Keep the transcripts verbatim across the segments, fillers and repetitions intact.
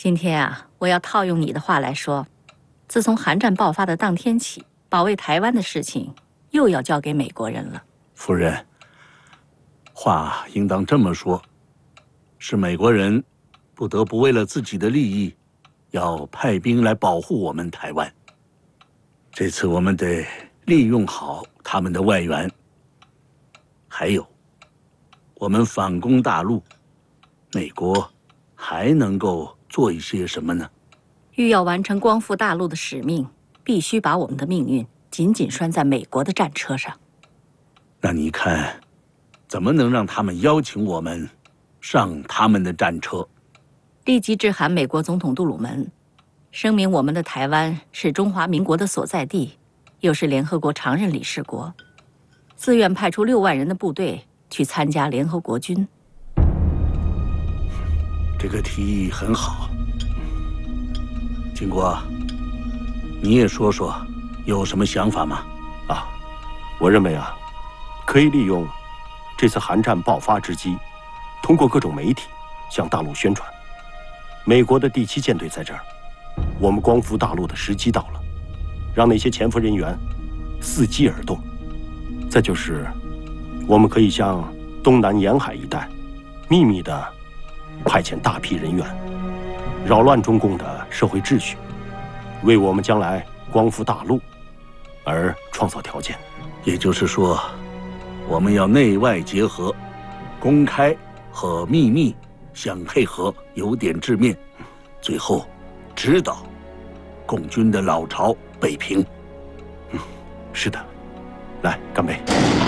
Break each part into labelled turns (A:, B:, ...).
A: 今天啊，我要套用你的话来说，自从韩战爆发的当天起，保卫台湾的事情又要交给美国人了。
B: 夫人，话应当这么说，是美国人不得不为了自己的利益，要派兵来保护我们台湾。这次我们得利用好他们的外援，还有，我们反攻大陆，美国还能够做一些什么呢？
A: 欲要完成光复大陆的使命，必须把我们的命运紧紧拴在美国的战车上。
B: 那你看，怎么能让他们邀请我们上他们的战车？
A: 立即致函美国总统杜鲁门，声明我们的台湾是中华民国的所在地，又是联合国常任理事国，自愿派出六万人的部队去参加联合国军。
B: 这个提议很好。经国，你也说说，有什么想法吗？
C: 啊，我认为啊，可以利用这次韩战爆发之机，通过各种媒体向大陆宣传，美国的第七舰队在这儿，我们光复大陆的时机到了，让那些潜伏人员伺机而动。再就是，我们可以向东南沿海一带秘密地派遣大批人员，扰乱中共的社会秩序，为我们将来光复大陆而创造条件。
B: 也就是说，我们要内外结合，公开和秘密相配合，有点致命，最后直捣共军的老巢北平。
C: 嗯，是的，来干杯！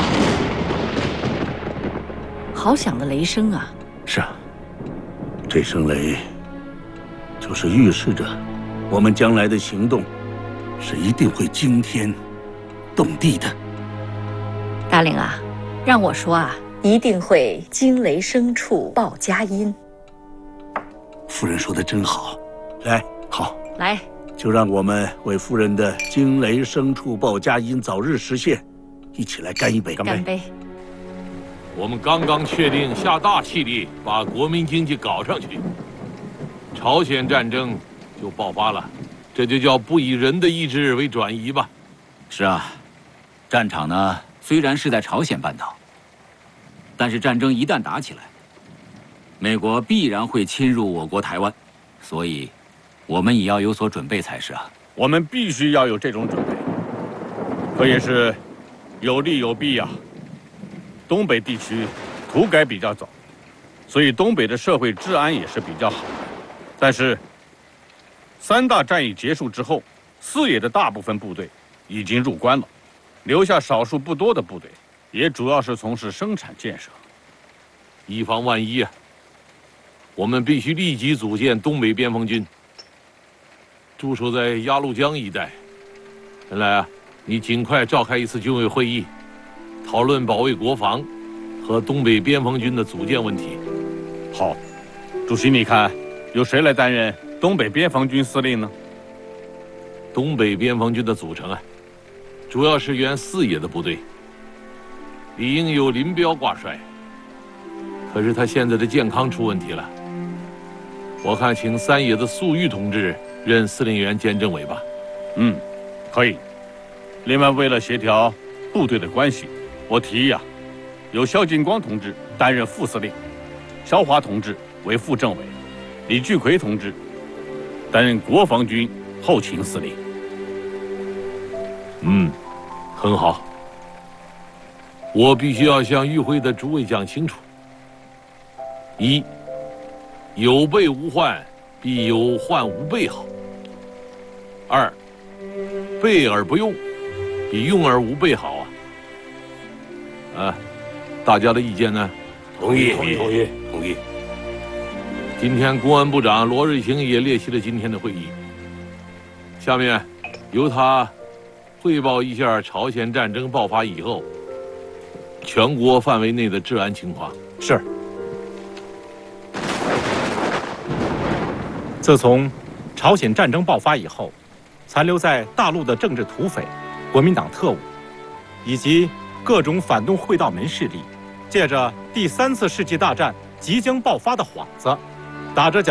A: 好响的雷声啊！
C: 是啊，
B: 这声雷就是预示着我们将来的行动是一定会惊天动地的。
A: 大令啊，让我说啊，一定会惊雷声处报佳音。
B: 夫人说的真好，来，好，
A: 来，
B: 就让我们为夫人的惊雷声处报佳音早日实现，一起来干一杯！
C: 干杯！
A: 干杯！
D: 我们刚刚确定下大气力把国民经济搞上去，朝鲜战争就爆发了，这就叫不以人的意志为转移吧。
E: 是啊，战场呢虽然是在朝鲜半岛，但是战争一旦打起来，美国必然会侵入我国台湾，所以我们也要有所准备才是啊。
F: 我们必须要有这种准备，可也是有利有弊呀。东北地区土改比较早，所以东北的社会治安也是比较好的。但是，三大战役结束之后，四野的大部分部队已经入关了，留下少数不多的部队，也主要是从事生产建设。
D: 以防万一啊，我们必须立即组建东北边防军，驻守在鸭绿江一带。原来啊，你尽快召开一次军委会议，讨论保卫国防和东北边防军的组建问题。
F: 好，主席，你看由谁来担任东北边防军司令呢？
D: 东北边防军的组成啊，主要是原四野的部队，理应由林彪挂帅。可是他现在的健康出问题了，我看请三野的粟裕同志任司令员兼政委吧。
F: 嗯，可以。另外，为了协调部队的关系，我提议啊，由萧劲光同志担任副司令，萧华同志为副政委，李聚奎同志担任国防军后勤司令。
D: 嗯，很好。我必须要向与会的诸位讲清楚：一，有备无患，比有患无备好；二，备而不用，比用而无备好啊。啊，大家的意见呢？
C: 同意，同意，同意，同意。
D: 今天公安部长罗瑞卿也列席了今天的会议，下面由他汇报一下朝鲜战争爆发以后全国范围内的治安情况。
G: 是。自从朝鲜战争爆发以后，残留在大陆的政治土匪、国民党特务，以及各种反动会道门势力，借着第三次世界大战即将爆发的幌子，打着